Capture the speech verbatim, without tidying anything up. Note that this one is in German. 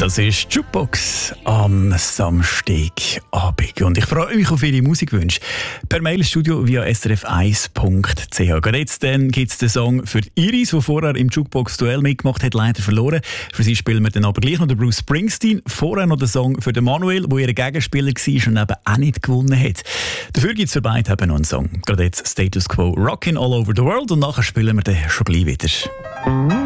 Das ist Jukebox am Samstagabend. Und ich freue mich auf Ihre Musikwünsche. Per Mailstudio via s r f eins punkt c h. Gerade jetzt gibt es den Song für Iris, die vorher im Jukebox-Duell mitgemacht hat, leider verloren. Für sie spielen wir dann aber gleich noch den Bruce Springsteen. Vorher noch den Song für den Manuel, der ihr Gegenspieler war und eben auch nicht gewonnen hat. Dafür gibt es für beide eben noch einen Song. Gerade jetzt Status Quo, Rockin' All Over the World. Und nachher spielen wir den schon gleich wieder.